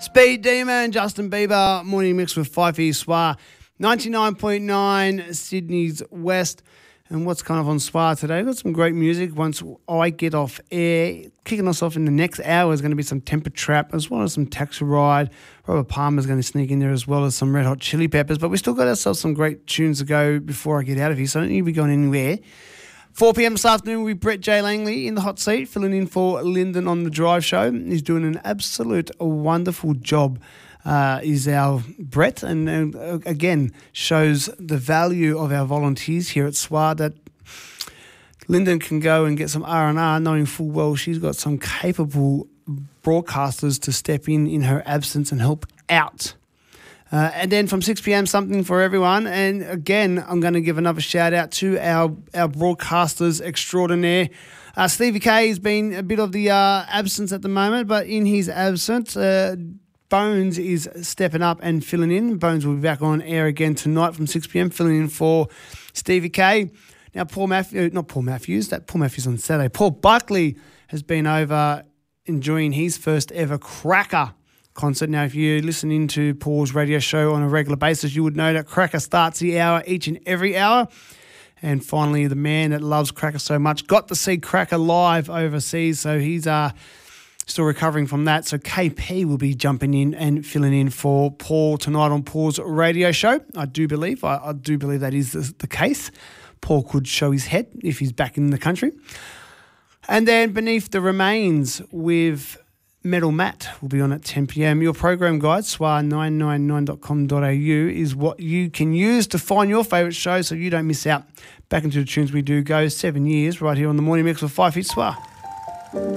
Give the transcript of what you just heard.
Speed Demon, Justin Bieber, morning mix with Fifey Soir, 99.9 Sydney's West. And what's kind of on Soir today? We've got some great music. Once I get off air, kicking us off in the next hour is going to be some Temper Trap as well as some Taxi Ride. Robert Palmer's going to sneak in there as well as some Red Hot Chili Peppers. But we still got ourselves some great tunes to go before I get out of here, so I don't need to be going anywhere. 4 p.m. this afternoon will be Brett J. Langley in the hot seat, filling in for Lyndon on the Drive Show. He's doing an absolute wonderful job, is our Brett, and again shows the value of our volunteers here at SWA, that Lyndon can go and get some R&R knowing full well she's got some capable broadcasters to step in her absence and help out. And then from 6 p.m, something for everyone. And again, I'm going to give another shout out to our broadcasters extraordinaire. Stevie K has been a bit of the absence at the moment, but in his absence, Bones is stepping up and filling in. Bones will be back on air again tonight from 6 p.m, filling in for Stevie K. Now, Paul Matthews on Saturday. Paul Buckley has been over enjoying his first ever Cracker concert. Now, if you listen into Paul's radio show on a regular basis, you would know that Cracker starts the hour each and every hour. And finally, the man that loves Cracker so much got to see Cracker live overseas, so he's still recovering from that. So KP will be jumping in and filling in for Paul tonight on Paul's radio show. I do believe that is the case. Paul could show his head if he's back in the country. And then Beneath the Remains with Metal Matt will be on at 10 p.m. Your program guide, swar999.com.au, is what you can use to find your favourite show so you don't miss out. Back into the tunes we do go, 7 years, right here on the Morning Mix with Fifey Soir.